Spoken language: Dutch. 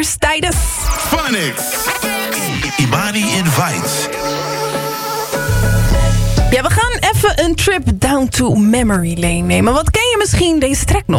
Eerst Tijdens. Phonics. Imani Invites. Ja, we gaan even een trip down to memory lane nemen. Wat ken je misschien deze track nog?